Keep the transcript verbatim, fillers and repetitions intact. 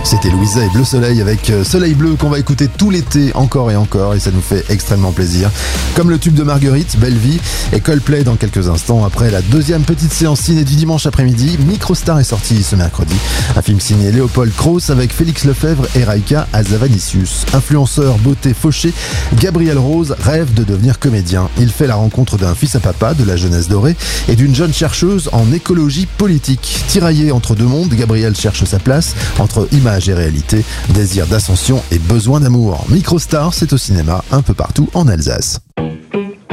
C'était Louisa et Bleu Soleil avec Soleil Bleu qu'on va écouter tout l'été encore et encore et ça nous fait extrêmement plaisir. Comme le tube de Marguerite, Belle Vie et Coldplay dans quelques instants. Après la deuxième petite séance ciné du dimanche après-midi, Microstar est sorti ce mercredi. Un film signé Léopold Krauss avec Félix Lefebvre et Raïka Azavanicius. Influenceur beauté fauché, Gabriel Rose rêve de devenir comédien. Il fait la rencontre d'un fils à papa de la jeunesse dorée et d'une jeune chercheuse en écologie politique. Tiraillé entre deux mondes, Gabriel cherche sa place entre image et réalité, désir d'ascension et besoin d'amour. Microstar, c'est au cinéma un peu partout en Alsace.